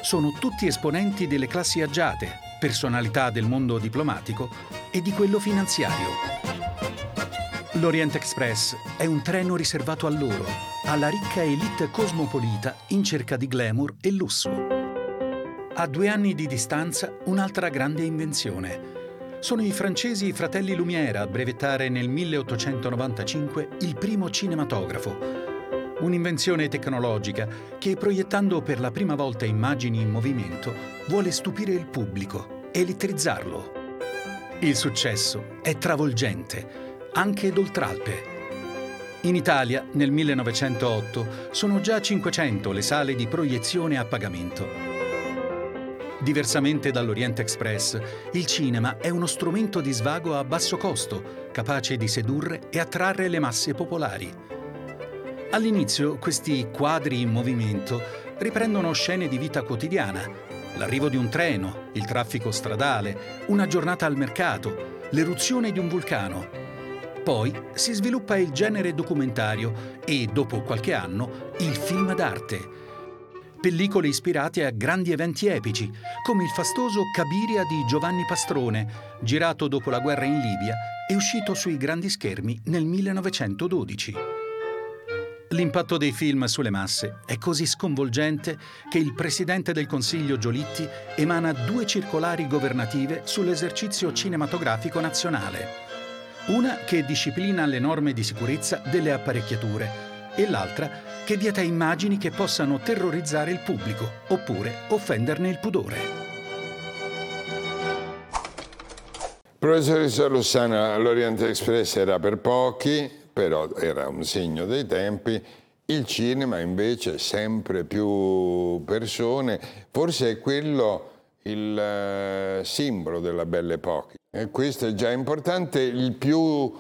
sono tutti esponenti delle classi agiate, personalità del mondo diplomatico e di quello finanziario. L'Orient Express è un treno riservato a loro, alla ricca elite cosmopolita in cerca di glamour e lusso. A 2 anni di distanza, un'altra grande invenzione. Sono i francesi fratelli Lumière a brevettare nel 1895 il primo cinematografo. Un'invenzione tecnologica che, proiettando per la prima volta immagini in movimento, vuole stupire il pubblico, elettrizzarlo. Il successo è travolgente, anche d'oltralpe. In Italia, nel 1908, sono già 500 le sale di proiezione a pagamento. Diversamente dall'Orient Express, il cinema è uno strumento di svago a basso costo, capace di sedurre e attrarre le masse popolari. All'inizio, questi quadri in movimento riprendono scene di vita quotidiana: l'arrivo di un treno, il traffico stradale, una giornata al mercato, l'eruzione di un vulcano. Poi si sviluppa il genere documentario e, dopo qualche anno, il film d'arte. Pellicole ispirate a grandi eventi epici, come il fastoso Cabiria di Giovanni Pastrone, girato dopo la guerra in Libia e uscito sui grandi schermi nel 1912. L'impatto dei film sulle masse è così sconvolgente che il presidente del Consiglio Giolitti emana 2 circolari governative sull'esercizio cinematografico nazionale. Una che disciplina le norme di sicurezza delle apparecchiature e l'altra che vieta immagini che possano terrorizzare il pubblico oppure offenderne il pudore. Professoressa Rossana, l'Orient Express era per pochi, però era un segno dei tempi. Il cinema invece sempre più persone, forse è quello il simbolo della Belle Époque. E questo è già importante. Il più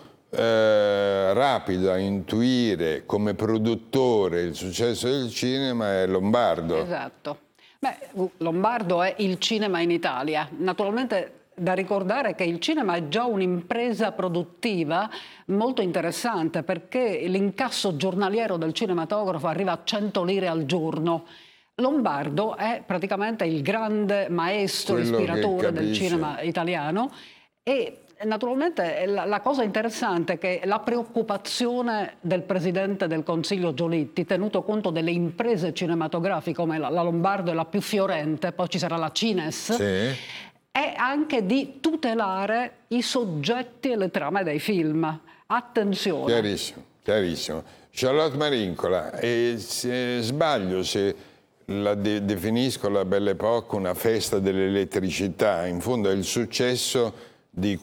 rapido a intuire come produttore il successo del cinema è Lombardo. Esatto. Lombardo è il cinema in Italia. Naturalmente da ricordare che il cinema è già un'impresa produttiva molto interessante, perché l'incasso giornaliero del cinematografo arriva a 100 lire al giorno. Lombardo è praticamente il grande maestro ispiratore del cinema italiano e naturalmente la cosa interessante è che la preoccupazione del Presidente del Consiglio Giolitti, tenuto conto delle imprese cinematografiche come la Lombardo è la più fiorente, poi ci sarà la Cines, sì, è anche di tutelare i soggetti e le trame dei film. Attenzione. Chiarissimo, chiarissimo. Charlotte Marincola, e se sbaglio se la definisco la Belle Époque una festa dell'elettricità, in fondo è il successo di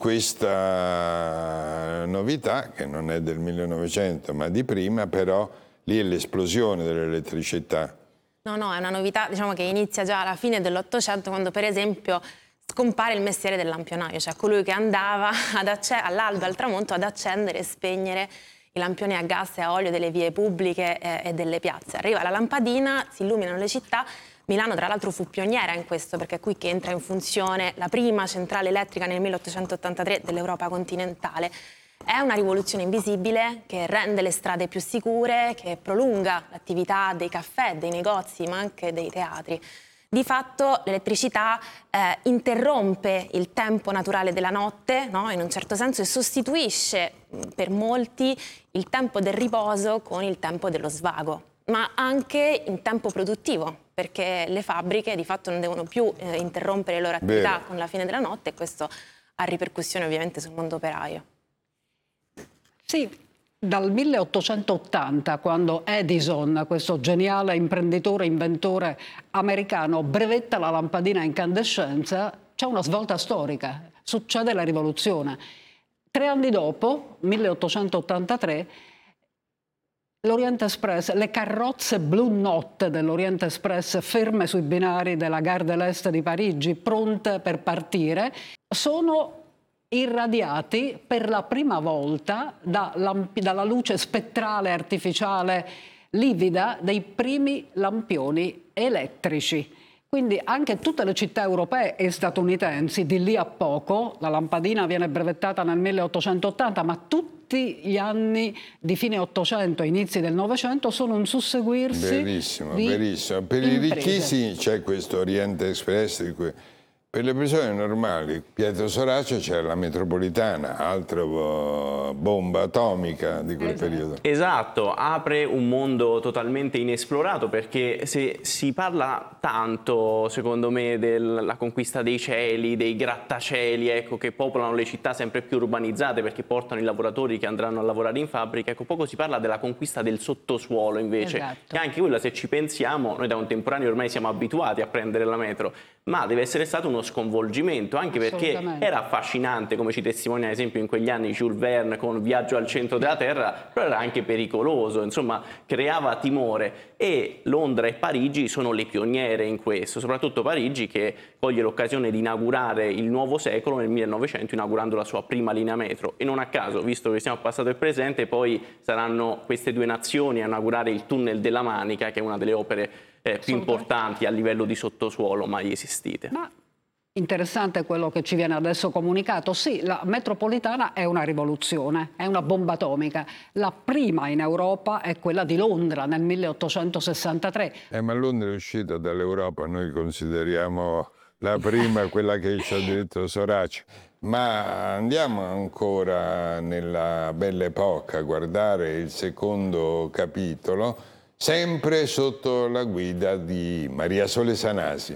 questa novità, che non è del 1900 ma di prima, però lì è l'esplosione dell'elettricità. No, è una novità, diciamo, che inizia già alla fine dell'Ottocento, quando per esempio scompare il mestiere del lampionaio, cioè colui che andava all'alba e al tramonto ad accendere e spegnere i lampioni a gas e a olio delle vie pubbliche e delle piazze. Arriva la lampadina, si illuminano le città. Milano tra l'altro fu pioniera in questo, perché è qui che entra in funzione la prima centrale elettrica nel 1883 dell'Europa continentale. È una rivoluzione invisibile che rende le strade più sicure, che prolunga l'attività dei caffè, dei negozi, ma anche dei teatri. Di fatto l'elettricità interrompe il tempo naturale della notte, no? In un certo senso, e sostituisce per molti il tempo del riposo con il tempo dello svago, ma anche in tempo produttivo, perché le fabbriche di fatto non devono più interrompere le loro attività con la fine della notte, e questo ha ripercussioni ovviamente sul mondo operaio. Sì, dal 1880, quando Edison, questo geniale imprenditore, inventore americano, brevetta la lampadina a incandescenza, c'è una svolta storica, succede la rivoluzione. 3 anni dopo, 1883, l'Orient Express, le carrozze blu notte dell'Orient Express ferme sui binari della Gare de l'Est di Parigi, pronte per partire, sono irradiati per la prima volta dalla luce spettrale artificiale livida dei primi lampioni elettrici. Quindi anche tutte le città europee e statunitensi, di lì a poco, la lampadina viene brevettata nel 1880, ma tutti gli anni di fine 800 inizi del 900 sono un susseguirsi Verissimo, di verissimo. Per i ricchissimi c'è questo Oriente Express di cui... Per le persone normali, Pietro Soraccio, c'era la metropolitana, altra bomba atomica di quel periodo. Esatto, apre un mondo totalmente inesplorato, perché se si parla tanto, secondo me, della conquista dei cieli, dei grattacieli, ecco, che popolano le città sempre più urbanizzate perché portano i lavoratori che andranno a lavorare in fabbrica, ecco, poco si parla della conquista del sottosuolo invece, esatto. che anche quella, se ci pensiamo, noi da contemporanei ormai siamo abituati a prendere la metro, ma deve essere stato uno sconvolgimento, anche perché era affascinante, come ci testimonia ad esempio in quegli anni Jules Verne con Viaggio al centro della Terra, però era anche pericoloso, insomma creava timore, e Londra e Parigi sono le pioniere in questo, soprattutto Parigi, che coglie l'occasione di inaugurare il nuovo secolo nel 1900 inaugurando la sua prima linea metro, e non a caso, visto che siamo al passato e presente, poi saranno queste due nazioni a inaugurare il tunnel della Manica, che è una delle opere più importanti a livello di sottosuolo mai esistite. Ma interessante quello che ci viene adesso comunicato. Sì, la metropolitana è una rivoluzione, è una bomba atomica. La prima in Europa è quella di Londra nel 1863. Ma Londra è uscita dall'Europa, noi consideriamo la prima quella che ci ha detto Soraccio. Ma andiamo ancora nella Belle Époque a guardare il secondo capitolo, sempre sotto la guida di Maria Sole Sanasi.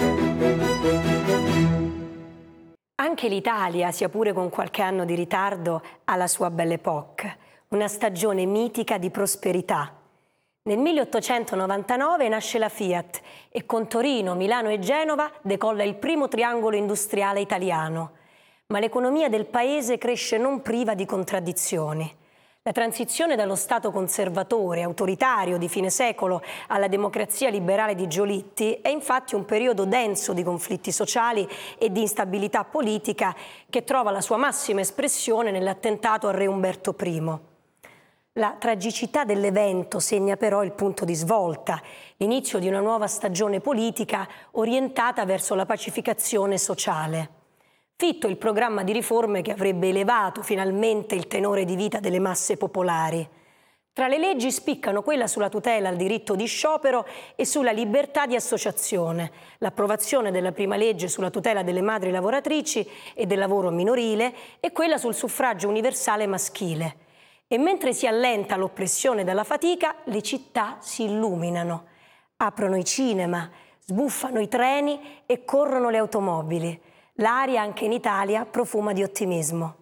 Anche l'Italia, sia pure con qualche anno di ritardo, ha la sua Belle Époque, una stagione mitica di prosperità. Nel 1899 nasce la Fiat e con Torino, Milano e Genova decolla il primo triangolo industriale italiano. Ma l'economia del paese cresce non priva di contraddizioni. La transizione dallo Stato conservatore, autoritario di fine secolo alla democrazia liberale di Giolitti è infatti un periodo denso di conflitti sociali e di instabilità politica che trova la sua massima espressione nell'attentato al re Umberto I. La tragicità dell'evento segna però il punto di svolta, l'inizio di una nuova stagione politica orientata verso la pacificazione sociale. Fitto il programma di riforme che avrebbe elevato finalmente il tenore di vita delle masse popolari. Tra le leggi spiccano quella sulla tutela al diritto di sciopero e sulla libertà di associazione, l'approvazione della prima legge sulla tutela delle madri lavoratrici e del lavoro minorile e quella sul suffragio universale maschile. E mentre si allenta l'oppressione dalla fatica, le città si illuminano. Aprono i cinema, sbuffano i treni e corrono le automobili. L'aria anche in Italia profuma di ottimismo.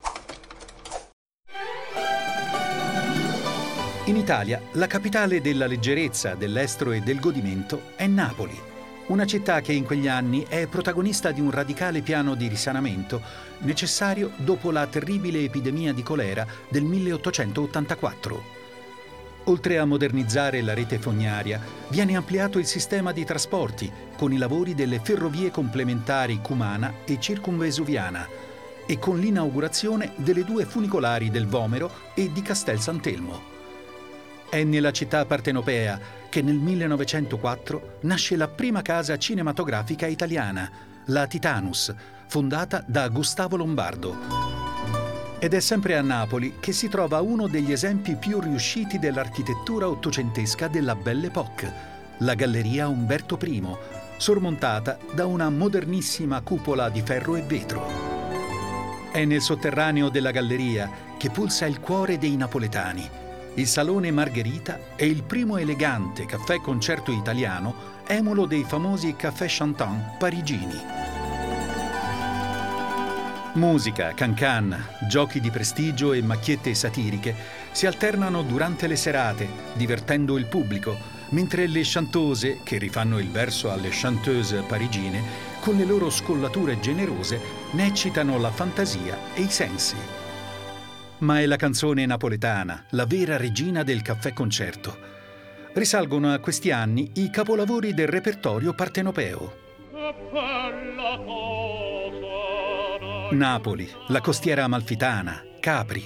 In Italia, la capitale della leggerezza, dell'estro e del godimento è Napoli, una città che in quegli anni è protagonista di un radicale piano di risanamento necessario dopo la terribile epidemia di colera del 1884. Oltre a modernizzare la rete fognaria, viene ampliato il sistema di trasporti con i lavori delle ferrovie complementari Cumana e Circumvesuviana e con l'inaugurazione delle due funicolari del Vomero e di Castel Sant'Elmo. È nella città partenopea che nel 1904 nasce la prima casa cinematografica italiana, la Titanus, fondata da Gustavo Lombardo. Ed è sempre a Napoli che si trova uno degli esempi più riusciti dell'architettura ottocentesca della Belle Époque, la Galleria Umberto I, sormontata da una modernissima cupola di ferro e vetro. È nel sotterraneo della galleria che pulsa il cuore dei napoletani. Il Salone Margherita è il primo elegante caffè-concerto italiano, emulo dei famosi Café Chantant parigini. Musica, cancan, giochi di prestigio e macchiette satiriche si alternano durante le serate, divertendo il pubblico, mentre le chantose, che rifanno il verso alle chanteuse parigine, con le loro scollature generose, ne eccitano la fantasia e i sensi. Ma è la canzone napoletana, la vera regina del caffè-concerto. Risalgono a questi anni i capolavori del repertorio partenopeo. Napoli, la costiera amalfitana, Capri,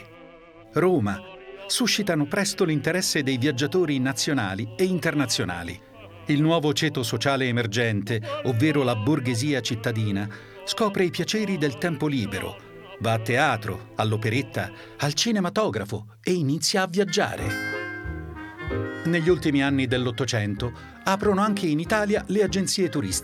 Roma suscitano presto l'interesse dei viaggiatori nazionali e internazionali. Il nuovo ceto sociale emergente, ovvero la borghesia cittadina, scopre i piaceri del tempo libero, va a teatro, all'operetta, al cinematografo e inizia a viaggiare. Negli ultimi anni dell'Ottocento aprono anche in Italia le agenzie turistiche.